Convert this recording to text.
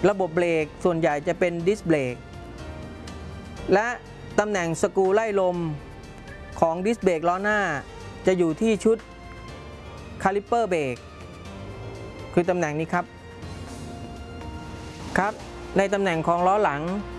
ระบบเบรกส่วนใหญ่จะเป็นดิสเบรกและตำแหน่งสกรูไล่ลมของดิสเบรกล้อหน้าจะอยู่ที่ชุดคาลิปเปอร์เบรกคือตำแหน่งนี้ครับในตำแหน่งของล้อหลัง